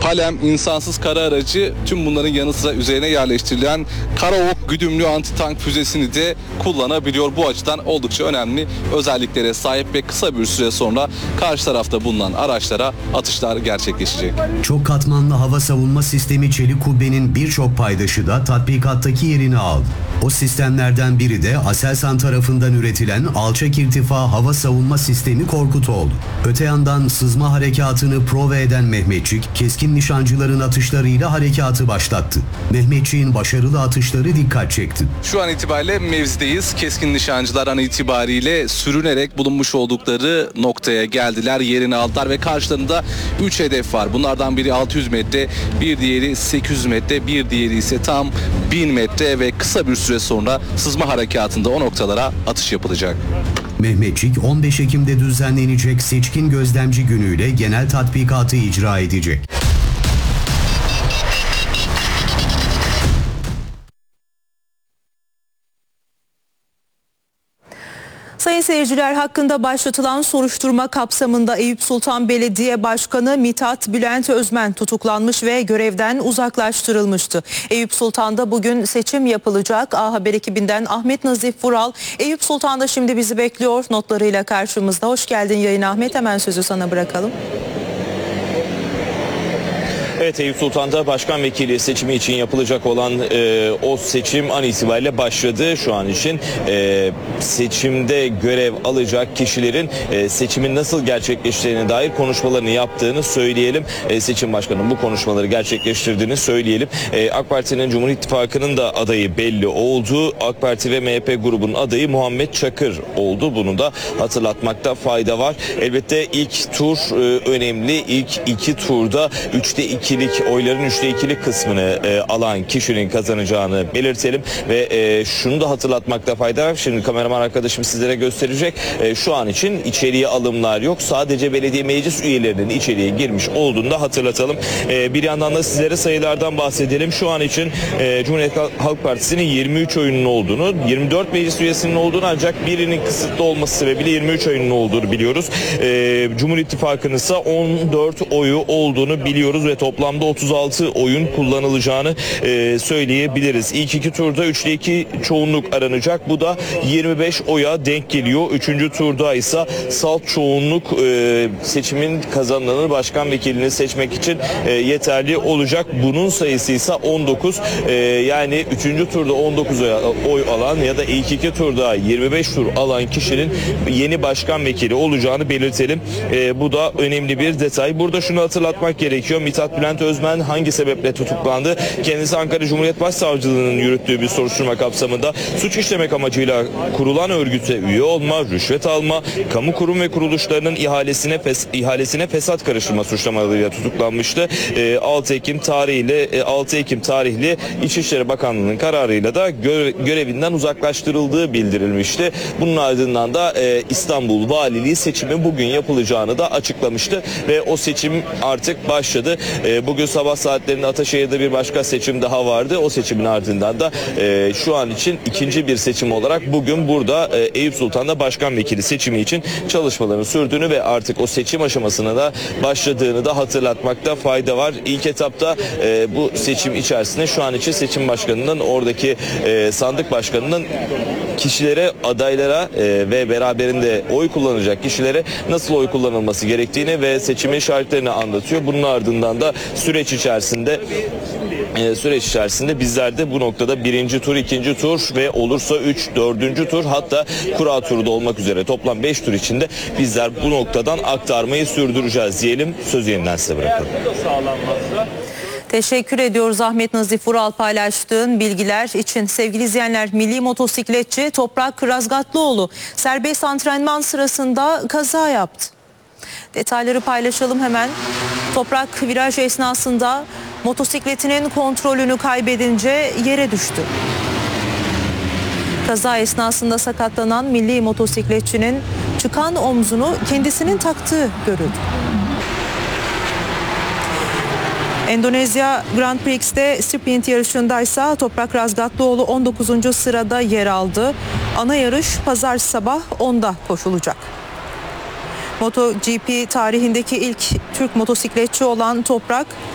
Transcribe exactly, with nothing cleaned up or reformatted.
Palem insansız kara aracı, tüm bunların yanı sıra üzerine yerleştirilen Karaok güdümlü anti-tank füzesini de kullanabiliyor. Bu açıdan oldukça önemli özelliklere sahip ve kısa bir süre sonra karşı tarafta bulunan araçlara atışlar gerçekleşecek. Çok katmanlı hava savunma sistemi Çelik Kubbe'nin birçok paydaşı da tatbikattaki yerini aldı. O sistemlerden biri de Aselsan tarafından üretilen alçak irtifa hava savunma sistemi Korkut oldu. Öte yandan sızma harekatını prova eden Mehmetçik, keskin nişancıların atışlarıyla harekatı başlattı. Mehmetçik'in başarılı atışları dikkat çekti. Şu an itibariyle mevzideyiz. Keskin nişancılar an itibariyle sürünerek bulunmuş oldukları noktaya geldiler, yerini aldılar ve karşılarında üç hedef var. Bunlardan biri altı yüz metre, bir diğeri sekiz yüz metre, bir diğeri ise tam bin metre ve kısa bir süre sonra sızma harekatında o noktalara atış yapılacak. Mehmetçik on beş Ekim'de düzenlenecek seçkin gözlemci günüyle genel tatbikatı icra edecek. Sayın seyirciler, hakkında başlatılan soruşturma kapsamında Eyüp Sultan Belediye Başkanı Mithat Bülent Özmen tutuklanmış ve görevden uzaklaştırılmıştı. Eyüp Sultan'da bugün seçim yapılacak. A Haber ekibinden Ahmet Nazif Vural, Eyüp Sultan'da şimdi bizi bekliyor notlarıyla karşımızda. Hoş geldin yayına Ahmet, hemen sözü sana bırakalım. Evet, Eyüp Sultan'da başkan vekili seçimi için yapılacak olan e, o seçim an itibariyle başladı. Şu an için e, seçimde görev alacak kişilerin e, seçimin nasıl gerçekleştiğine dair konuşmalarını yaptığını söyleyelim. E, seçim başkanının bu konuşmaları gerçekleştirdiğini söyleyelim. E, AK Parti'nin, Cumhur İttifakı'nın da adayı belli oldu. AK Parti ve M H P grubunun adayı Muhammed Çakır oldu. Bunu da hatırlatmakta fayda var. Elbette ilk tur e, önemli. İlk iki turda üçte iki oyların üçte ikilik kısmını e, alan kişinin kazanacağını belirtelim ve e, şunu da hatırlatmakta fayda var. Şimdi kameraman arkadaşım sizlere gösterecek. E, şu an için içeriye alımlar yok. Sadece belediye meclis üyelerinin içeriye girmiş olduğunu da hatırlatalım. E, bir yandan da sizlere sayılardan bahsedelim. Şu an için e, Cumhuriyet Halk Partisi'nin yirmi üç oyunun olduğunu, yirmi dört meclis üyesinin olduğunu, ancak birinin kısıtlı olması sebebiyle yirmi üç oyunun olduğunu biliyoruz. E, Cumhur İttifakı'nın ise on dört oyu olduğunu biliyoruz ve toplam Toplamda otuz altı oyun kullanılacağını e, söyleyebiliriz. İlk iki turda üçte iki çoğunluk aranacak. Bu da yirmi beş oya denk geliyor. Üçüncü turda ise salt çoğunluk e, seçimin kazananı, başkan vekilini seçmek için e, yeterli olacak. Bunun sayısı ise on dokuz. E, yani üçüncü turda on dokuz oy, oy alan ya da ilk iki turda yirmi beş tur alan kişinin yeni başkan vekili olacağını belirtelim. E, bu da önemli bir detay. Burada şunu hatırlatmak gerekiyor. Mithat Bülent Özmen hangi sebeple tutuklandı? Kendisi Ankara Cumhuriyet Başsavcılığı'nın yürüttüğü bir soruşturma kapsamında suç işlemek amacıyla kurulan örgüte üye olma, rüşvet alma, kamu kurum ve kuruluşlarının ihalesine fes ihalesine fesat karıştırma suçlamalarıyla tutuklanmıştı. E, altı Ekim tarihiyle e, altı Ekim tarihli İçişleri Bakanlığı'nın kararıyla da gö görevinden uzaklaştırıldığı bildirilmişti. Bunun ardından da e, İstanbul Valiliği seçimi bugün yapılacağını da açıklamıştı ve o seçim artık başladı. E, Bugün sabah saatlerinde Ataşehir'de bir başka seçim daha vardı. O seçimin ardından da e, şu an için ikinci bir seçim olarak bugün burada e, Eyüp Sultan'da başkan vekili seçimi için çalışmalarını sürdüğünü ve artık o seçim aşamasına da başladığını da hatırlatmakta fayda var. İlk etapta e, bu seçim içerisinde şu an için seçim başkanının, oradaki e, sandık başkanının kişilere, adaylara e, ve beraberinde oy kullanacak kişilere nasıl oy kullanılması gerektiğini ve seçimin şartlarını anlatıyor. Bunun ardından da süreç içerisinde e, süreç içerisinde bizler de bu noktada birinci tur, ikinci tur ve olursa üç, dördüncü tur, hatta kura turu da olmak üzere toplam beş tur içinde bizler bu noktadan aktarmayı sürdüreceğiz diyelim. Sözü yeniden size bırakalım. Teşekkür ediyoruz Ahmet Nazif Vural paylaştığın bilgiler için. Sevgili izleyenler, milli motosikletçi Toprak Razgatlıoğlu serbest antrenman sırasında kaza yaptı. Detayları paylaşalım hemen. Toprak viraj esnasında motosikletinin kontrolünü kaybedince yere düştü. Kaza esnasında sakatlanan milli motosikletçinin çıkan omzunu kendisinin taktığı görüldü. Endonezya Grand Prix'te sprint yarışındaysa Toprak Razgatlıoğlu on dokuzuncu sırada yer aldı. Ana yarış pazar sabah onda koşulacak. MotoGP tarihindeki ilk Türk motosikletçi olan Toprak